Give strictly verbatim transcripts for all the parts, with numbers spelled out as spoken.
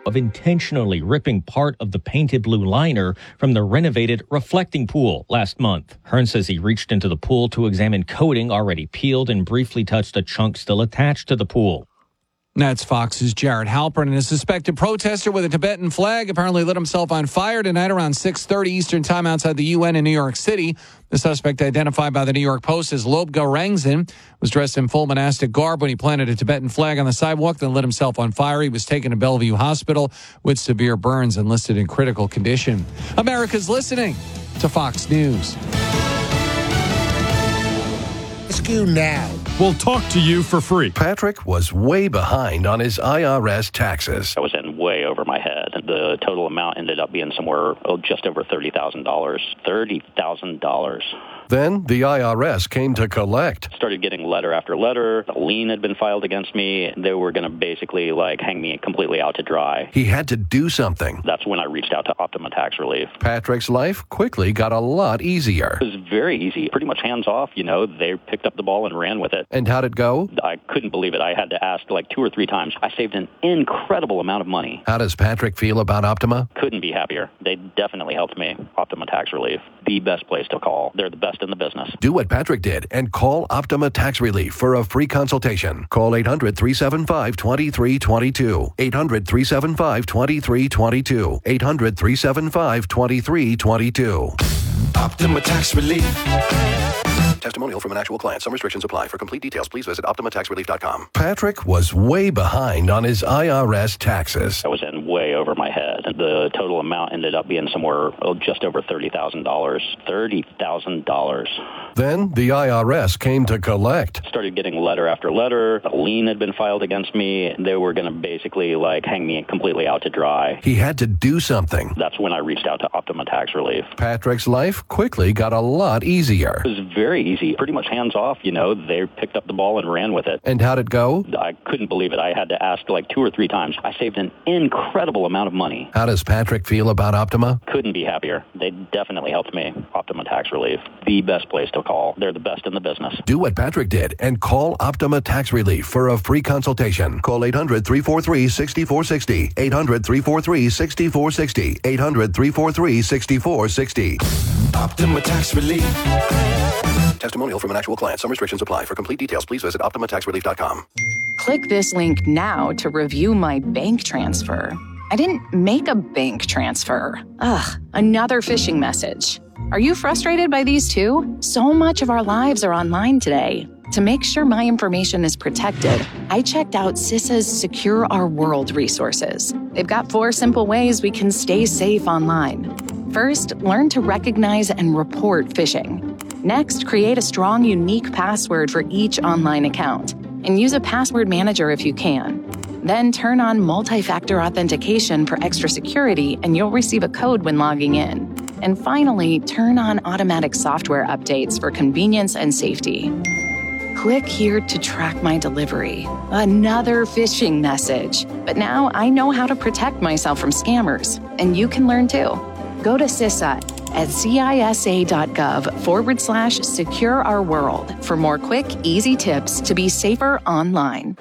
of intentionally ripping part of the painted blue liner from the renovated reflecting pool last month. Hearn says he reached into the pool to examine coating already peeled and briefly touched a chunk still attached to the pool. That's Fox's Jared Halpern, and a suspected protester with a Tibetan flag apparently lit himself on fire tonight around six thirty Eastern Time outside the U N in New York City. The suspect, identified by the New York Post as Lobga Rangzin, was dressed in full monastic garb when he planted a Tibetan flag on the sidewalk, then lit himself on fire. He was taken to Bellevue Hospital with severe burns and listed in critical condition. America's listening to Fox News. Ask you now. We'll talk to you for free. Patrick was way behind on his I R S taxes. I was in way over my head. The total amount ended up being somewhere oh, just over thirty thousand dollars. thirty thousand dollars. Then the I R S came to collect. Started getting letter after letter. A lien had been filed against me. They were going to basically like hang me completely out to dry. He had to do something. That's when I reached out to Optima Tax Relief. Patrick's life quickly got a lot easier. It was very easy. Pretty much hands off, you know. They picked up the ball and ran with it. And how'd it go? I couldn't believe it. I had to ask like two or three times. I saved an incredible amount of money. How does Patrick feel about Optima? Couldn't be happier. They definitely helped me. Optima Tax Relief, the best place to call. They're the best in the business. Do what Patrick did and call Optima Tax Relief for a free consultation. Call eight hundred, three seven five, two three two two. eight hundred, three seven five, two three two two. eight hundred, three seven five, two three two two. Optima Tax Relief. Testimonial from an actual client. Some restrictions apply. For complete details, please visit optima tax relief dot com. Patrick was way behind on his I R S taxes. I was in way over my head. The total amount ended up being somewhere oh, just over thirty thousand dollars. thirty thousand dollars. Then the I R S came to collect. Started getting letter after letter. A lien had been filed against me. They were going to basically like hang me completely out to dry. He had to do something. That's when I reached out to Optima Tax Relief. Patrick's life quickly got a lot easier. It was very easy. Pretty much hands off, you know. They picked up the ball and ran with it. And how'd it go? I couldn't believe it. I had to ask like two or three times. I saved an incredible amount of money. How does Patrick feel about Optima? Couldn't be happier. They definitely helped me. Optima Tax Relief, the best place to call. They're the best in the business. Do what Patrick did and call Optima Tax Relief for a free consultation. Call eight hundred, three four three, six four six zero. eight hundred, three four three, six four six zero. eight hundred, three four three, six four six zero. Optima Tax Relief. Testimonial from an actual client. Some restrictions apply. For complete details, please visit optima tax relief dot com. Click this link now to review my bank transfer. I didn't make a bank transfer. Ugh, another phishing message. Are you frustrated by these too? So much of our lives are online today. To make sure my information is protected, I checked out CISA's Secure Our World resources. They've got four simple ways we can stay safe online. First, learn to recognize and report phishing. Next, create a strong, unique password for each online account, and use a password manager if you can. Then turn on multi-factor authentication for extra security, and you'll receive a code when logging in. And finally, turn on automatic software updates for convenience and safety. Click here to track my delivery. Another phishing message. But now I know how to protect myself from scammers, and you can learn too. Go to CISA at cisa.gov forward slash secure our world for more quick, easy tips to be safer online.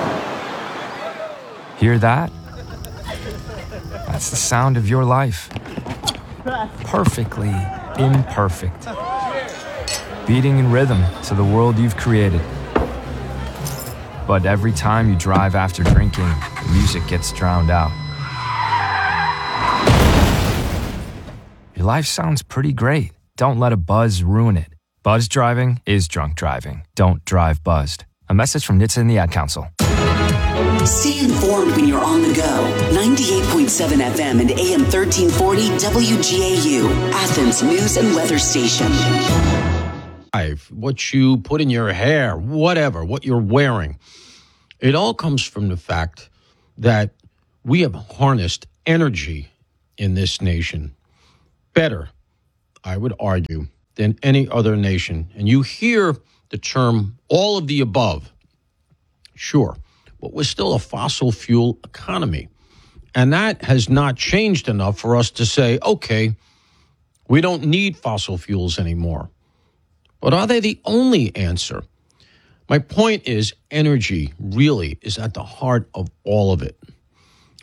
Hear that? That's the sound of your life. Perfectly imperfect. Beating in rhythm to the world you've created. But every time you drive after drinking, the music gets drowned out. Your life sounds pretty great. Don't let a buzz ruin it. Buzz driving is drunk driving. Don't drive buzzed. A message from N H T S A and the Ad Council. Stay informed when you're on the go. ninety-eight point seven F M and A M thirteen forty W G A U, Athens News and Weather Station. What you put in your hair, whatever, what you're wearing. It all comes from the fact that we have harnessed energy in this nation better, I would argue, than any other nation. And you hear the term all of the above. Sure, but we're still a fossil fuel economy. And that has not changed enough for us to say, okay, we don't need fossil fuels anymore. But are they the only answer? My point is energy really is at the heart of all of it.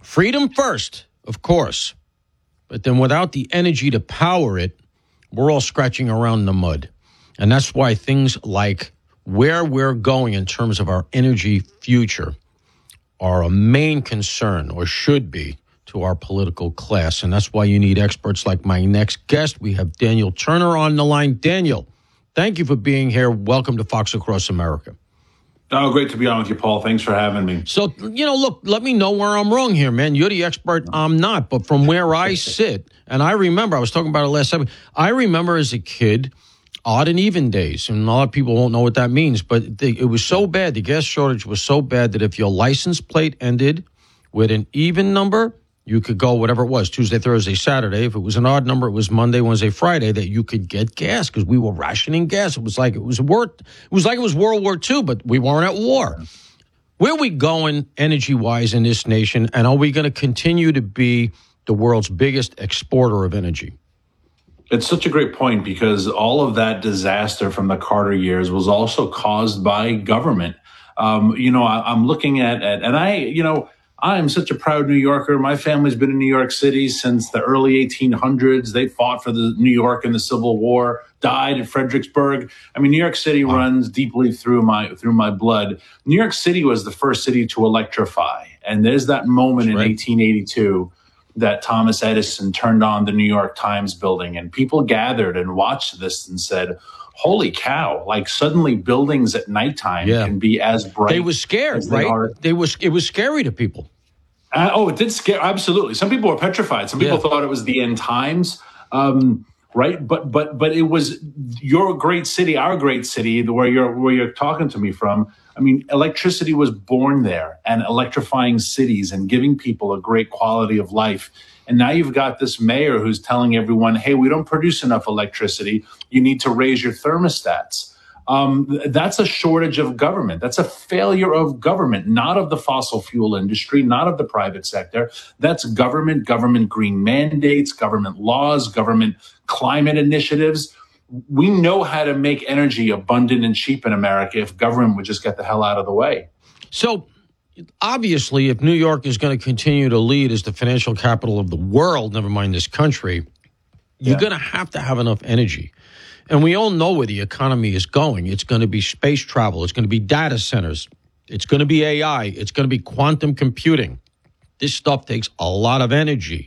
Freedom first, of course. But then without the energy to power it, we're all scratching around in the mud. And that's why things like where we're going in terms of our energy future are a main concern, or should be, to our political class. And that's why you need experts like my next guest. We have Daniel Turner on the line. Daniel, thank you for being here. Welcome to Fox Across America. Oh, great to be on with you, Paul. Thanks for having me. So, you know, look, let me know where I'm wrong here, man. You're the expert. I'm not. But from where I sit, and I remember, I was talking about it last time, I remember as a kid, odd and even days. And a lot of people won't know what that means. But the, it was so bad, the gas shortage was so bad that if your license plate ended with an even number, you could go whatever it was, Tuesday, Thursday, Saturday. If it was an odd number, it was Monday, Wednesday, Friday, that you could get gas because we were rationing gas. It was like it was war, it was like it was World War Two, but we weren't at war. Where are we going energy-wise in this nation, and are we going to continue to be the world's biggest exporter of energy? It's such a great point because all of that disaster from the Carter years was also caused by government. Um, you know, I, I'm looking at, at, and I, you know, I am such a proud New Yorker. My family's been in New York City since the early eighteen hundreds. They fought for the New York in the Civil War, died at Fredericksburg. I mean, New York City runs deeply through my through my blood. New York City was the first city to electrify. And there's that moment That's in right. eighteen eighty-two that Thomas Edison turned on the New York Times building. And people gathered and watched this and said, holy cow, like suddenly buildings at nighttime yeah. can be as bright. They were scared, right? They, are. they was It was scary to people. Uh, oh, it did scare. Absolutely. Some people were petrified. Some people yeah. thought it was the end times. Um, right. But but but it was your great city, our great city, where you're where you're talking to me from. I mean, electricity was born there and electrifying cities and giving people a great quality of life. And now you've got this mayor who's telling everyone, hey, we don't produce enough electricity. You need to raise your thermostats. Um, that's a shortage of government. That's a failure of government, not of the fossil fuel industry, not of the private sector. That's government, government green mandates, government laws, government climate initiatives. We know how to make energy abundant and cheap in America if government would just get the hell out of the way. So obviously, if New York is going to continue to lead as the financial capital of the world, never mind this country, you're yeah. going to have to have enough energy. And we all know where the economy is going. It's going to be space travel. It's going to be data centers. It's going to be A I. It's going to be quantum computing. This stuff takes a lot of energy.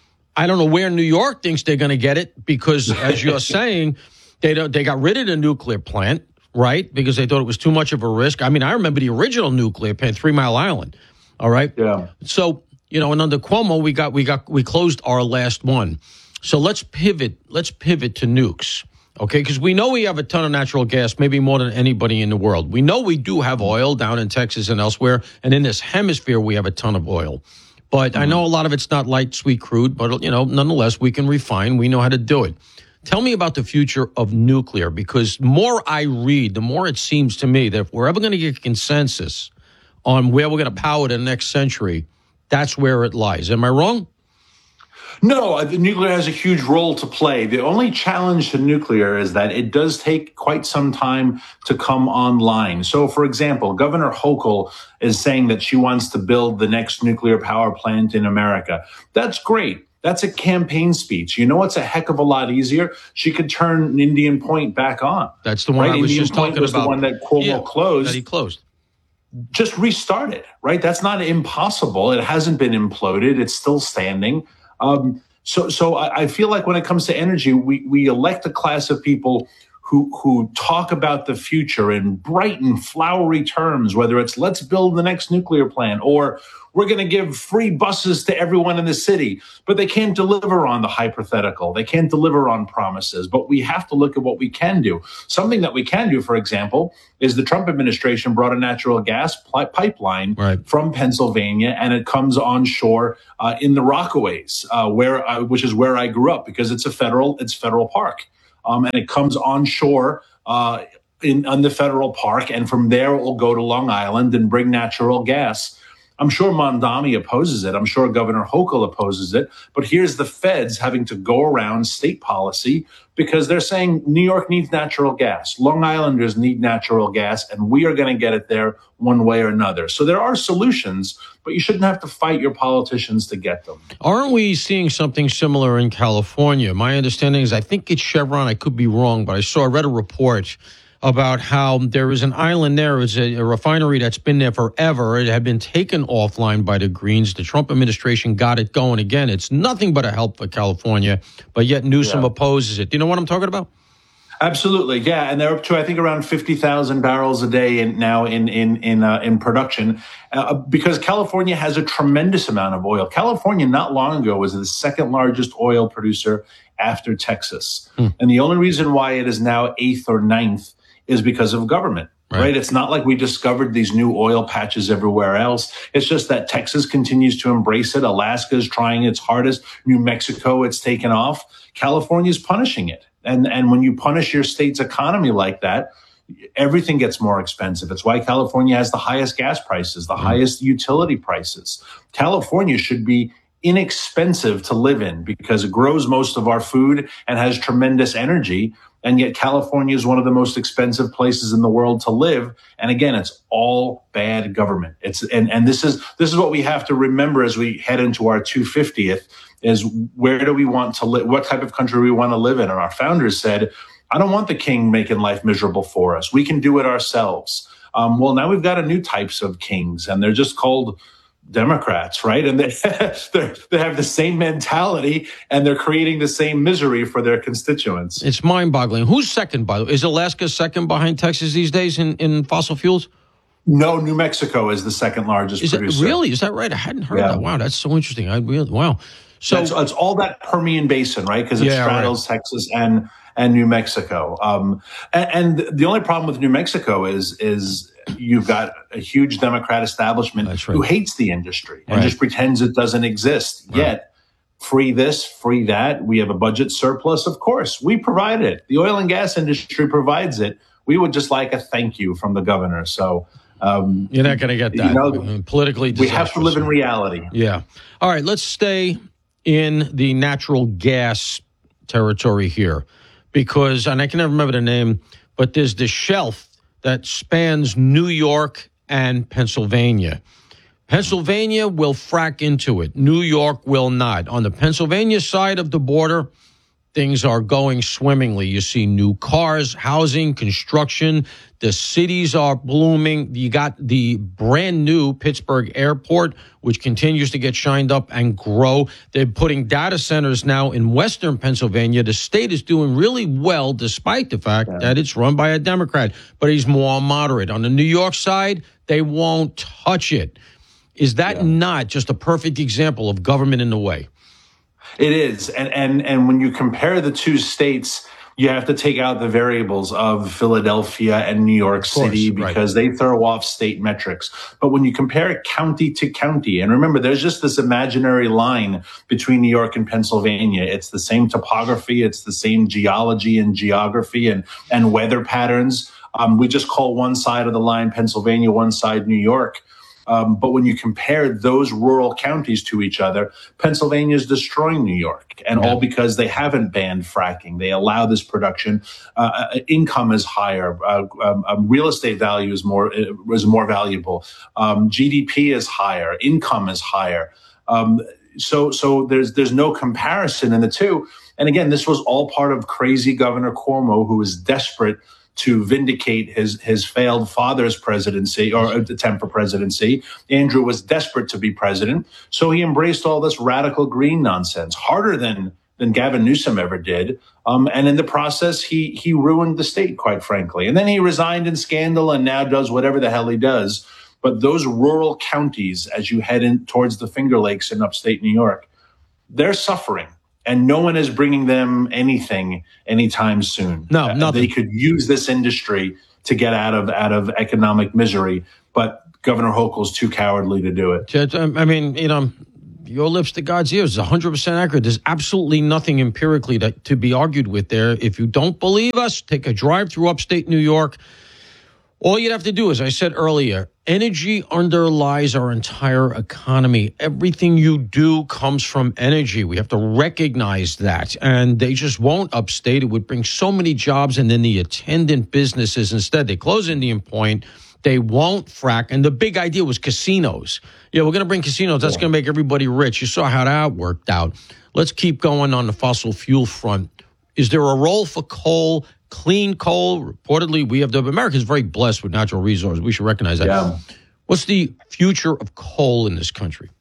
I don't know where New York thinks they're going to get it because, as you're saying, they don't, they got rid of the nuclear plant, right, because they thought it was too much of a risk. I mean, I remember the original nuclear plant, Three Mile Island, all right? Yeah. So, you know, and under Cuomo, we got we got we closed our last one. So let's pivot. Let's pivot to nukes. Okay, because we know we have a ton of natural gas, maybe more than anybody in the world. We know we do have oil down in Texas and elsewhere, and in this hemisphere, we have a ton of oil. But mm-hmm. I know a lot of it's not light, sweet crude, but, you know, nonetheless, we can refine. We know how to do it. Tell me about the future of nuclear, because the more I read, the more it seems to me that if we're ever going to get consensus on where we're going to power the next century, that's where it lies. Am I wrong? No, the nuclear has a huge role to play. The only challenge to nuclear is that it does take quite some time to come online. So, for example, Governor Hochul is saying that she wants to build the next nuclear power plant in America. That's great. That's a campaign speech. You know what's a heck of a lot easier? She could turn Indian Point back on. That's the one right? I was Indian just Point talking was about. The one that Cuomo yeah, closed. That he closed. Just restart it, right? That's not impossible. It hasn't been imploded. It's still standing. Um, so, so I, I feel like when it comes to energy, we, we elect a class of people who, who talk about the future in bright and flowery terms, whether it's let's build the next nuclear plant or we're going to give free buses to everyone in the city, but they can't deliver on the hypothetical. They can't deliver on promises, but we have to look at what we can do. Something that we can do, for example, is the Trump administration brought a natural gas pl- pipeline right. from Pennsylvania, and it comes onshore uh, in the Rockaways, uh, where uh, which is where I grew up, because it's a federal, it's federal park, um, and it comes onshore uh, in on the federal park, and from there it will go to Long Island and bring natural gas. I'm sure Mondami opposes it. I'm sure Governor Hochul opposes it. But here's the feds having to go around state policy because they're saying New York needs natural gas. Long Islanders need natural gas, and we are going to get it there one way or another. So there are solutions, but you shouldn't have to fight your politicians to get them. Aren't we seeing something similar in California? My understanding is I think it's Chevron. I could be wrong, but I saw I read a report about how there is an island there. It's a, a refinery that's been there forever. It had been taken offline by the Greens. The Trump administration got it going again. It's nothing but a help for California, but yet Newsom yeah. opposes it. Do you know what I'm talking about? Absolutely, yeah, and they're up to I think around fifty thousand barrels a day in, now in in in uh, in production uh, because California has a tremendous amount of oil. California, not long ago, was the second largest oil producer after Texas, hmm. and the only reason why it is now eighth or ninth is because of government, right. right? It's not like we discovered these new oil patches everywhere else. It's just that Texas continues to embrace it. Alaska is trying its hardest. New Mexico, it's taken off. California is punishing it. And, and when you punish your state's economy like that, everything gets more expensive. It's why California has the highest gas prices, the mm. highest utility prices. California should be inexpensive to live in because it grows most of our food and has tremendous energy. And yet California is one of the most expensive places in the world to live. And again, it's all bad government. It's and, and this is this is what we have to remember as we head into our two hundred fiftieth is where do we want to live? What type of country we want to live in? And our founders said, I don't want the king making life miserable for us. We can do it ourselves. Um, well, now we've got a new types of kings, and they're just called Democrats, right? And they they have the same mentality, and they're creating the same misery for their constituents. It's mind-boggling. Who's second, by the way? Is Alaska second behind Texas these days in, in fossil fuels? No, New Mexico is the second largest is producer. It, really? Is that right? I hadn't heard yeah. that. Wow, that's so interesting. I really, wow. So That's, it's all that Permian Basin, right? Because it yeah, straddles right. Texas and and New Mexico. Um, and, and the only problem with New Mexico is is you've got a huge Democrat establishment right. who hates the industry and right. just pretends it doesn't exist. Right. Yet, free this, free that. We have a budget surplus. Of course, we provide it. The oil and gas industry provides it. We would just like a thank you from the governor. So um, you're not going to get that. You know, politically we have to live in reality. Yeah. All right. Let's stay in the natural gas territory here because, and I can never remember the name, but there's the shelf that spans New York and Pennsylvania. Pennsylvania will frack into it. New York will not. On the Pennsylvania side of the border, things are going swimmingly. You see new cars, housing, construction. The cities are blooming. You got the brand new Pittsburgh airport, which continues to get shined up and grow. They're putting data centers now in Western Pennsylvania. The state is doing really well, despite the fact yeah. that it's run by a Democrat, but he's more moderate. On the New York side, they won't touch it. Is that yeah. not just a perfect example of government in the way? It is. And, and, and when you compare the two states, you have to take out the variables of Philadelphia and New York City because right. they throw off state metrics. But when you compare it county to county, and remember, there's just this imaginary line between New York and Pennsylvania. It's the same topography. It's the same geology and geography and, and weather patterns. Um, we just call one side of the line Pennsylvania, one side New York. Um, but when you compare those rural counties to each other, Pennsylvania is destroying New York, and yeah. all because they haven't banned fracking. They allow this production. Uh, income is higher. Uh, um, um, real estate value is more is more valuable. Um, G D P is higher. Income is higher. Um, so so there's there's no comparison in the two. And again, this was all part of crazy Governor Cuomo, who was desperate to vindicate his his failed father's presidency or attempt for presidency. Andrew was desperate to be president, so he embraced all this radical green nonsense, harder than than Gavin Newsom ever did. Um, and in the process, he he ruined the state, quite frankly. And then he resigned in scandal and now does whatever the hell he does. But those rural counties, as you head in towards the Finger Lakes in upstate New York, they're suffering. And no one is bringing them anything anytime soon. No, nothing. Uh, they could use this industry to get out of out of economic misery, but Governor Hochul's too cowardly to do it. Judge, I mean, you know, your lips to God's ears is one hundred percent accurate. There's absolutely nothing empirically that, to be argued with there. If you don't believe us, take a drive through upstate New York. All you'd have to do, as I said earlier, energy underlies our entire economy. Everything you do comes from energy. We have to recognize that. And they just won't upstate. It would bring so many jobs. And then the attendant businesses, instead, they close Indian Point. They won't frack. And the big idea was casinos. Yeah, we're going to bring casinos. That's going to make everybody rich. You saw how that worked out. Let's keep going on the fossil fuel front. Is there a role for coal? Clean coal, reportedly, we have the Americans very blessed with natural resources. We should recognize that. Yeah. What's the future of coal in this country?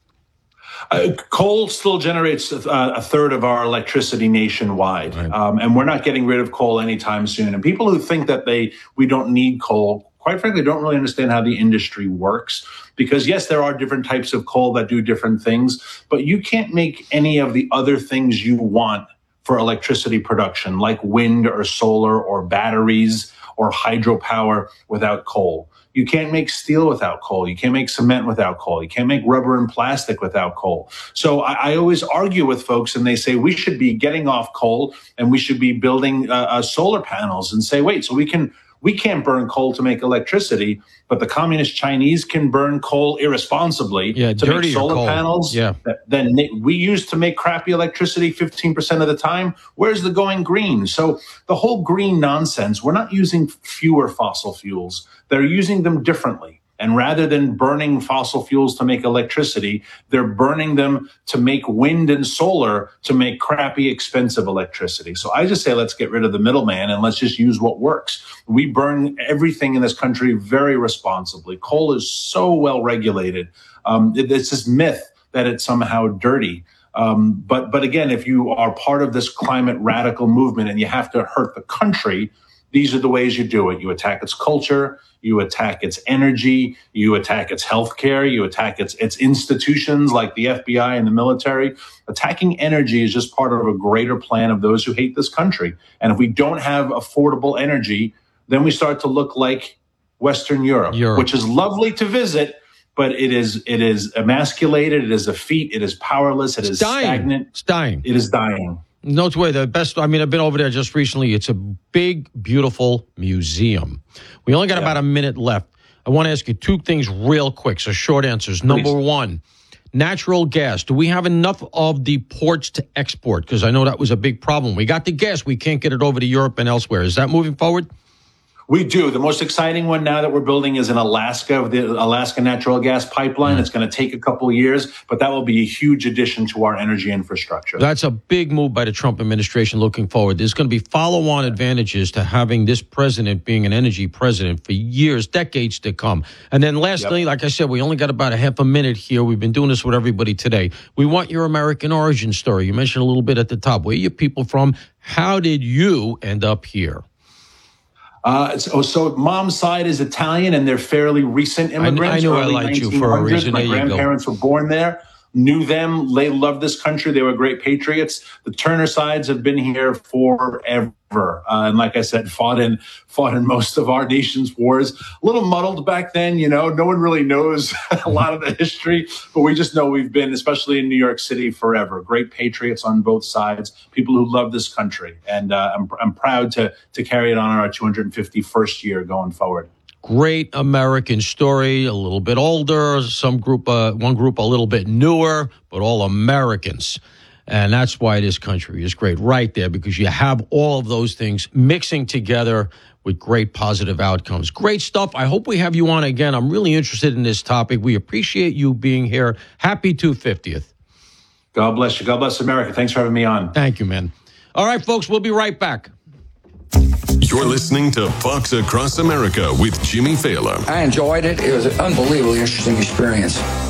Uh, coal still generates a, a third of our electricity nationwide, right. um, and we're not getting rid of coal anytime soon. And people who think that they we don't need coal, quite frankly, don't really understand how the industry works. Because yes, there are different types of coal that do different things, but you can't make any of the other things you want for electricity production, like wind or solar or batteries or hydropower without coal. You can't make steel without coal. You can't make cement without coal. You can't make rubber and plastic without coal. So I, I always argue with folks, and they say we should be getting off coal and we should be building uh, uh, solar panels, and say, wait, so we can we can't burn coal to make electricity, but the communist Chinese can burn coal irresponsibly yeah, to make solar coal. panels yeah. that then we use to make crappy electricity fifteen percent of the time. Where's the going green? So the whole green nonsense, we're not using fewer fossil fuels. They're using them differently. And rather than burning fossil fuels to make electricity, they're burning them to make wind and solar to make crappy, expensive electricity. So I just say, let's get rid of the middleman and let's just use what works. We burn everything in this country very responsibly. Coal is so well regulated. Um, it, it's this myth that it's somehow dirty. Um, but, but again, if you are part of this climate radical movement and you have to hurt the country, these are the ways you do it. You attack its culture, you attack its energy, you attack its healthcare, you attack its its institutions like the F B I and the military. Attacking energy is just part of a greater plan of those who hate this country. And if we don't have affordable energy, then we start to look like Western Europe, Europe. which is lovely to visit, but it is it is emasculated, it is effete, it is powerless, it it's is dying. stagnant. It's dying. It is dying. No way. The best. I mean, I've been over there just recently. It's a big, beautiful museum. We only got yeah. about a minute left. I want to ask you two things real quick. So short answers. Number Please. one, natural gas. Do we have enough of the ports to export? Because I know that was a big problem. We got the gas. We can't get it over to Europe and elsewhere. Is that moving forward? We do. The most exciting one now that we're building is in Alaska, the Alaska natural gas pipeline. Mm. It's going to take a couple of years, but that will be a huge addition to our energy infrastructure. That's a big move by the Trump administration looking forward. There's going to be follow-on advantages to having this president being an energy president for years, decades to come. And then lastly, yep. like I said, we only got about a half a minute here. We've been doing this with everybody today. We want your American origin story. You mentioned a little bit at the top. Where are you people from? How did you end up here? Uh, so, so mom's side is Italian, and they're fairly recent immigrants. I, I knew I liked you for a reason. My grandparents were born there, knew them. They loved this country. They were great patriots. The Turner sides have been here forever. Uh, and like I said, fought in fought in most of our nation's wars. A little muddled back then, you know. No one really knows a lot of the history, but we just know we've been, especially in New York City, forever. Great patriots on both sides, people who love this country, and uh, I'm I'm proud to to carry it on in our two hundred fifty-first year going forward. Great American story, a little bit older, some group, uh, one group a little bit newer, but all Americans. And that's why this country is great right there, because you have all of those things mixing together with great positive outcomes. Great stuff. I hope we have you on again. I'm really interested in this topic. We appreciate you being here. Happy two hundred fiftieth. God bless you. God bless America. Thanks for having me on. Thank you, man. All right, folks, we'll be right back. You're listening to Fox Across America with Jimmy Fallon. I enjoyed it. It was an unbelievably interesting experience.